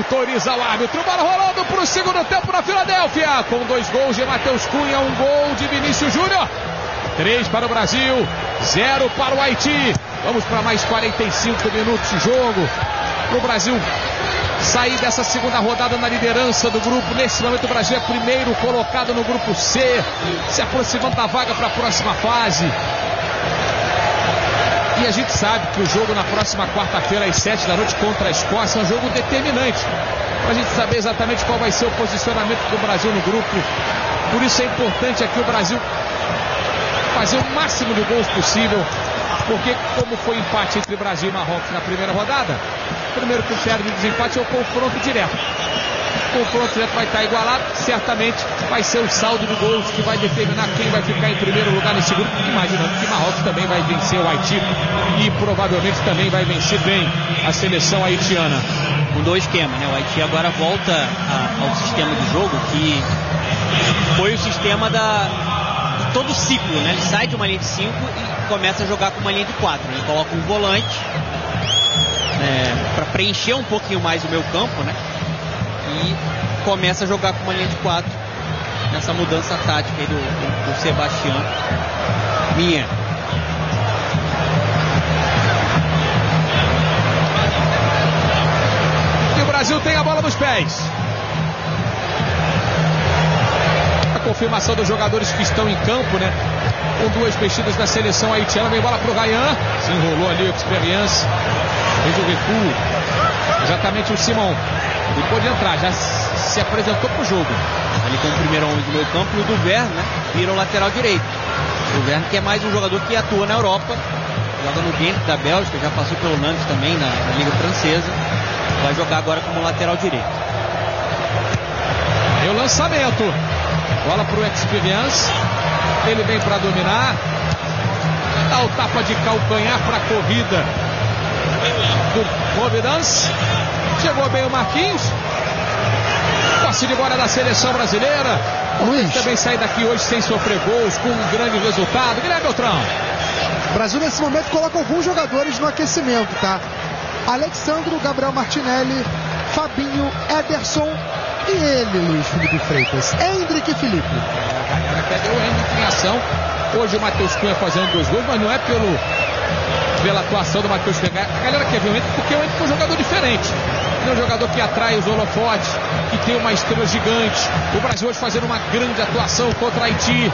Autoriza o árbitro. Bola rolando para o segundo tempo na Filadélfia. Com 2 gols de Matheus Cunha, 1 gol de Vinícius Júnior. 3 para o Brasil, 0 para o Haiti. Vamos para mais 45 minutos de jogo. Para o Brasil sair dessa segunda rodada na liderança do grupo. Nesse momento o Brasil é primeiro colocado no grupo C, se aproximando da vaga para a próxima fase. E a gente sabe que o jogo na próxima quarta-feira às 7 da noite contra a Escócia é um jogo determinante, para a gente saber exatamente qual vai ser o posicionamento do Brasil no grupo. Por isso é importante aqui o Brasil fazer o máximo de gols possível, porque como foi empate entre Brasil e Marrocos na primeira rodada, o primeiro critério de desempate é o confronto direto. O confronto direto vai estar igualado, certamente vai ser o saldo de gols que vai determinar quem vai ficar em primeiro lugar nesse grupo, imaginando que Marrocos também vai vencer o Haiti e provavelmente também vai vencer bem a seleção haitiana. Mudou o esquema, né? O Haiti agora volta ao sistema de jogo que foi o sistema de todo o ciclo, né? Ele sai de uma linha de 5 e começa a jogar com uma linha de 4. Ele coloca um volante para preencher um pouquinho mais o meio campo, né? E começa a jogar com uma linha de 4 nessa mudança tática aí do Sebastião Minha. E o Brasil tem a bola nos pés. A confirmação dos jogadores que estão em campo, né? Com 2 mexidas da seleção haitiana. Vem bola pro Ryan. Se enrolou ali o Experience. Fez o recuo. Exatamente o Simão. Ele pode entrar, já se apresentou pro jogo. Ali com o primeiro homem do meio campo e o Duverne, né? Vira o lateral direito. O Duverne que é mais um jogador que atua na Europa. Joga no Ghent da Bélgica, já passou pelo Nantes também na Liga Francesa. Vai jogar agora como lateral direito. Aí o lançamento. Bola pro Experience. Ele vem para dominar. Dá o tapa de calcanhar para a corrida do Providence. Chegou bem o Marquinhos. Posse de bola da seleção brasileira. Luiz também sai daqui hoje sem sofrer gols, com um grande resultado. Guilherme Beltrão. O Brasil nesse momento coloca alguns jogadores no aquecimento, tá? Alexandro, Gabriel Martinelli, Fabinho, Ederson e ele, Luiz Felipe Freitas. Hendrick e Felipe. Cadê o Hendrick em ação? Hoje o Matheus Cunha fazendo 2 gols, mas não é pela atuação do Matheus Cunha. A galera quer ver o Hendrick porque o Hendrick é um jogador diferente. Ele é um jogador que atrai os holofotes, que tem uma estrela gigante. O Brasil hoje fazendo uma grande atuação contra Haiti.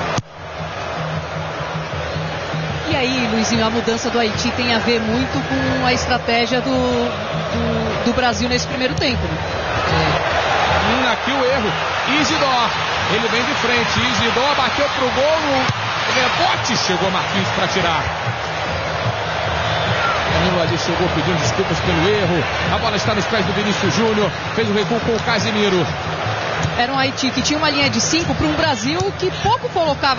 E aí, Luizinho, a mudança do Haiti tem a ver muito com a estratégia do Brasil nesse primeiro tempo, né? Aqui o erro. Isidore. Ele vem de frente. Isidore bateu pro gol. No rebote. Chegou Marquinhos para tirar. Danilo ali chegou pedindo desculpas pelo erro. A bola está nos pés do Vinícius Júnior. Fez o recuo com o Casimiro. Era um Haiti que tinha uma linha de 5 para um Brasil que pouco colocava